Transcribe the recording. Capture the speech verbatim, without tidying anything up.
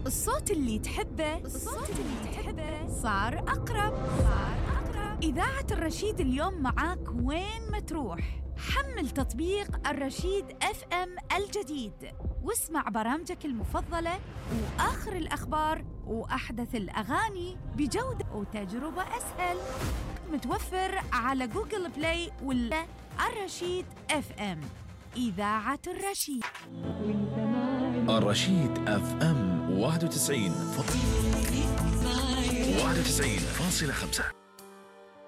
الصوت اللي تحبه الصوت اللي تحبه صار أقرب صار أقرب. إذاعة الرشيد اليوم معاك وين ما تروح. حمل تطبيق الرشيد اف ام الجديد واسمع برامجك المفضلة وآخر الأخبار وأحدث الأغاني بجودة وتجربة أسهل. متوفر على جوجل بلاي ولا الرشيد اف ام. إذاعة الرشيد. الرشيد اف ام واحد وتسعين واحد وتسعين فاصلة خمسة.